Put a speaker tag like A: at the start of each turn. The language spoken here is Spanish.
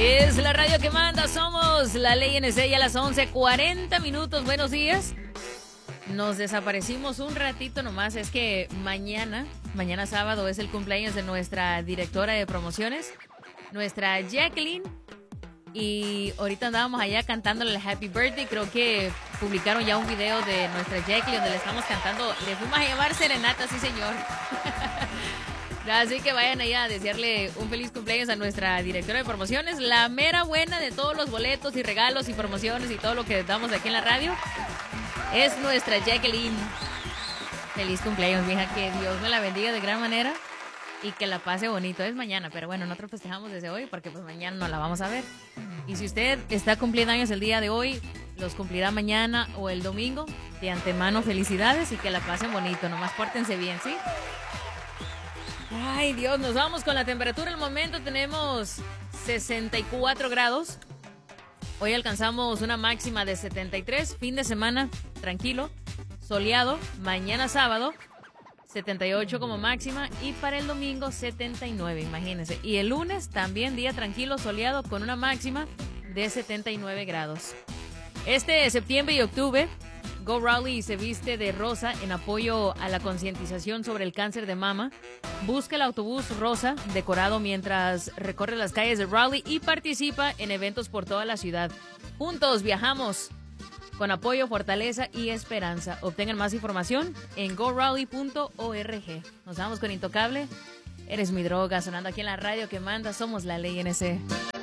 A: Es la radio que manda, somos la Ley NC y a las 11:40 minutos. Buenos días. Nos desaparecimos un ratito nomás, es que mañana sábado es el cumpleaños de nuestra directora de promociones, nuestra Jacqueline, y ahorita andábamos allá cantándole el Happy Birthday. Creo que publicaron ya un video de nuestra Jacqueline donde le estamos cantando, le fuimos a llevar serenata, sí señor. Así que vayan allá a desearle un feliz cumpleaños a nuestra directora de promociones, la mera buena de todos los boletos y regalos y promociones y todo lo que damos aquí en la radio. Es nuestra Jacqueline. Feliz cumpleaños, mija, que Dios me la bendiga de gran manera y que la pase bonito. Es mañana, pero bueno, nosotros festejamos desde hoy porque pues mañana no la vamos a ver. Y si usted está cumpliendo años el día de hoy, los cumplirá mañana o el domingo, de antemano felicidades y que la pasen bonito. Nomás pórtense bien, ¿sí? Ay, Dios, nos vamos con la temperatura. Al momento tenemos 64 grados. Hoy alcanzamos una máxima de 73. Fin de semana, tranquilo, soleado. Mañana sábado, 78 como máxima. Y para el domingo, 79, imagínense. Y el lunes también día tranquilo, soleado, con una máxima de 79 grados. Este septiembre y octubre, Go Raleigh se viste de rosa en apoyo a la concientización sobre el cáncer de mama. Busca el autobús rosa decorado mientras recorre las calles de Raleigh y participa en eventos por toda la ciudad. Juntos viajamos con apoyo, fortaleza y esperanza. Obtengan más información en goraleigh.org. Nos vamos con Intocable. Eres mi droga, sonando aquí en la radio que manda. Somos la Ley NC.